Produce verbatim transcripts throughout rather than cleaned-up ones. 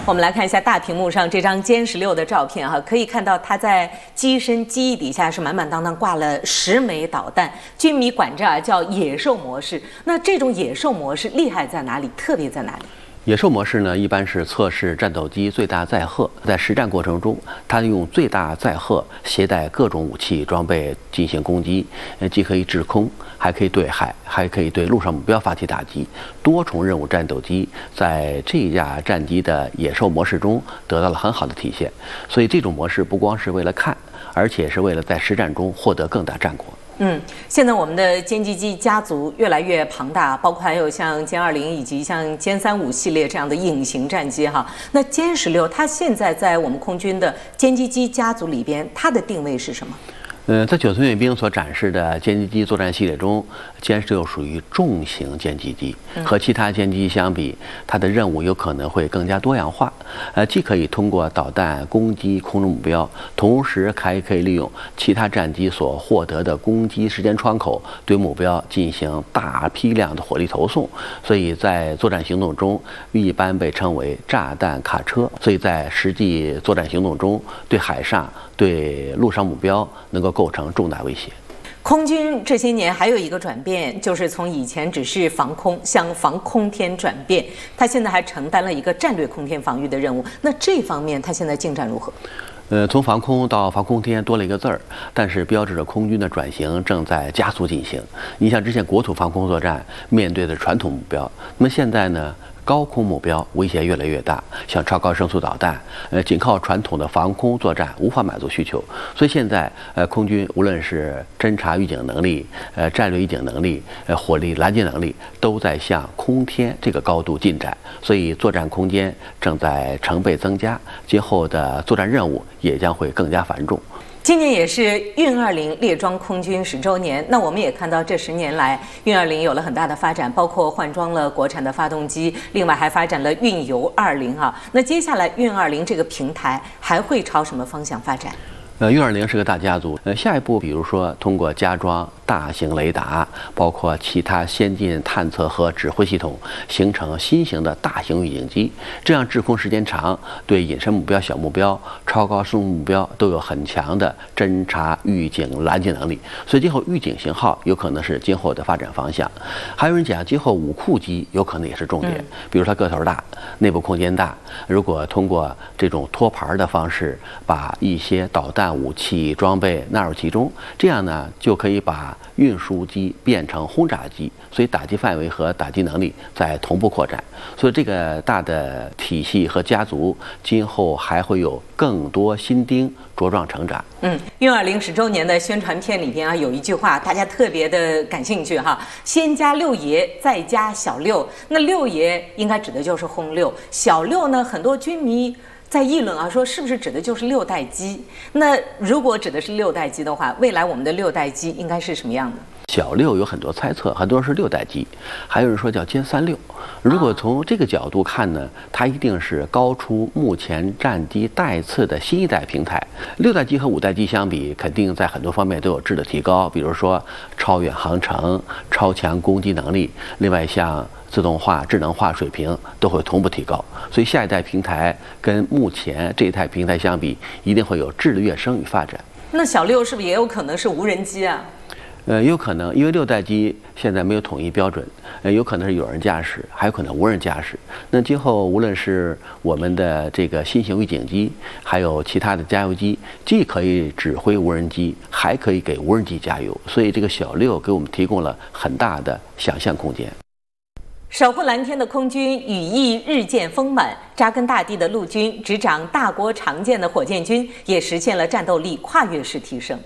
我们来看一下大屏幕上这张歼十六的照片哈，可以看到它在机身机翼底下是满满当当挂了十枚导弹，军迷管这啊叫野兽模式。那这种野兽模式厉害在哪里？特别在哪里？ 野兽模式呢，一般是测试战斗机最大载荷，在实战过程中，它用最大载荷携带各种武器装备进行攻击，呃，既可以制空，还可以对海，还可以对陆上目标发起打击。多重任务战斗机在这架战机的野兽模式中得到了很好的体现。所以这种模式不光是为了看，而且是为了在实战中获得更大战果。 嗯，现在我们的歼击机家族越来越庞大，包括还有像歼二零以及像歼三五系列这样的隐形战机哈。那歼十六它现在在我们空军的歼击机家族里边，它的定位是什么？ 呃，在九寸阅兵所展示的歼击机作战系列中，歼十六属于重型歼击机，和其他歼击机相比，它的任务有可能会更加多样化。呃，既可以通过导弹攻击空中目标，同时还可以利用其他战机所获得的攻击时间窗口，对目标进行大批量的火力投送。所以在作战行动中，一般被称为炸弹卡车。所以在实际作战行动中，对海上、对陆上目标能够 构成重大威胁。 空军这些年还有一个转变，就是从以前只是防空向防空天转变，它现在还承担了一个战略空天防御的任务。那这方面它现在进展如何？ 呃，从防空到防空天多了一个字儿，但是标志着空军的转型正在加速进行。你像之前国土防空作战面对的传统目标，那么现在呢？ 高空目标威胁越来越大，像超高声速导弹，呃，仅靠传统的防空作战无法满足需求。所以现在，呃，空军无论是侦察预警能力、呃，战略预警能力、呃，火力拦截能力，都在向空天这个高度进展。所以作战空间正在成倍增加，今后的作战任务也将会更加繁重。 今年也是运二零列装空军十周年，那我们也看到这十年来，运二零有了很大的发展，包括换装了国产的发动机，另外还发展了运油二零啊。那接下来运二零这个平台还会朝什么方向发展？ 呃，运二零是个大家族。呃，下一步，比如说通过加装大型雷达，包括其他先进探测和指挥系统，形成新型的大型预警机。这样制空时间长，对隐身目标、小目标、超高声速目标都有很强的侦察、预警、拦截能力。所以今后预警型号有可能是今后的发展方向。还有人讲，今后武库机有可能也是重点，比如它个头大，内部空间大。如果通过这种托盘的方式，把一些导弹 武器装备纳入其中，这样呢就可以把运输机变成轰炸机，所以打击范围和打击能力在同步扩展。所以这个大的体系和家族，今后还会有更多新丁茁壮成长。 嗯，运二零十周年的宣传片里边啊，有一句话大家特别的感兴趣哈，先加六爷，再加小六。那六爷应该指的就是轰六，小六呢，很多军迷 在议论啊，说是不是指的就是六代机？那如果指的是六代机的话，未来我们的六代机应该是什么样的？ 小六有很多猜测，很多人是六代机，还有人说叫歼三六。如果从这个角度看呢，它一定是高出目前战机代次的新一代平台。六代机和五代机相比，肯定在很多方面都有质的提高，比如说超远航程、超强攻击能力，另外像 自动化、智能化水平都会同步提高，所以下一代平台跟目前这一代平台相比，一定会有质的跃升与发展。 那小六是不是也有可能是无人机啊？ 呃，有可能，因为六代机现在没有统一标准，呃，有可能是有人驾驶，还有可能无人驾驶。那今后无论是我们的这个新型预警机，还有其他的加油机，既可以指挥无人机，还可以给无人机加油，所以这个小六给我们提供了很大的想象空间。 守护蓝天的空军羽翼日渐丰满，扎根大地的陆军执掌大国常见的火箭军，也实现了战斗力跨越式提升。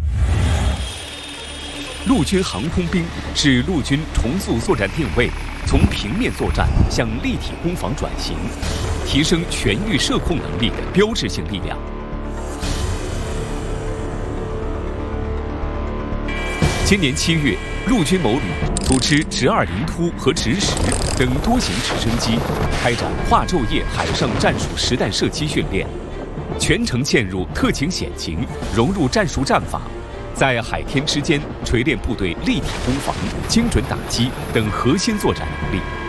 陆军航空兵是陆军重塑作战定位，从平面作战向立体攻防转型，提升全域射控能力的标志性力量。今年七月，陆军某旅组织直二零突和直十等多型直升机开展跨昼夜海上战术实弹射击训练，全程嵌入特情险情，融入战术战法，在海天之间锤炼部队立体攻防、精准打击等核心作战能力。